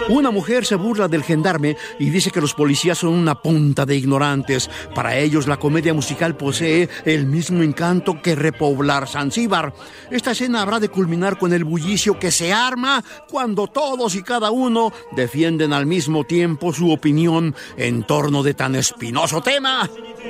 Una mujer se burla del gendarme y dice que los policías son una punta de ignorantes. Para ellos la comedia musical posee el mismo encanto que repoblar Zanzíbar. Esta escena habrá de culminar con el bullicio que se arma cuando todos y cada uno defienden al mismo tiempo su opinión en torno de tan espinoso tema.